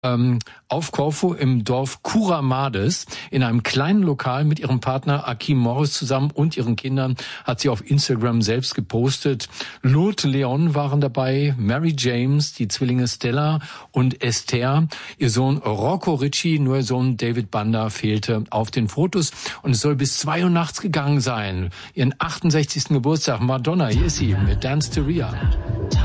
auf Korfu im Dorf Kuramades in einem kleinen Lokal mit ihrem Partner Akim Morris zusammen und ihren Kindern, hat sie auf Instagram selbst gepostet. Lotte Leon waren dabei, Mary James, die Zwillinge Stella und Esther, ihr Sohn Rocco Ritchie, nur ihr Sohn David Banda fehlte auf den Fotos und es soll bis 2 Uhr nachts gegangen sein. Ihren 68. Geburtstag, Madonna, hier ist sie mit Dance to Ria.